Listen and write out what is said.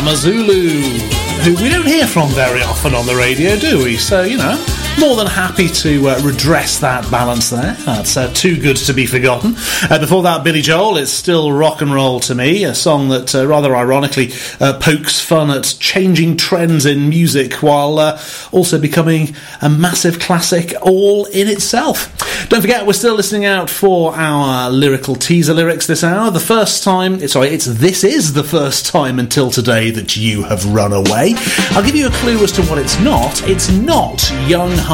Amazulu, who we don't hear from very often on the radio, do we? So, you know, more than happy to redress that balance there. That's too good to be forgotten. Before that, Billy Joel, It's Still Rock and Roll to Me, a song that rather ironically pokes fun at changing trends in music while also becoming a massive classic all in itself. Don't forget, we're still listening out for our lyrical teaser lyrics this hour. This is the first time until today that you have run away. I'll give you a clue as to what it's not. It's not Young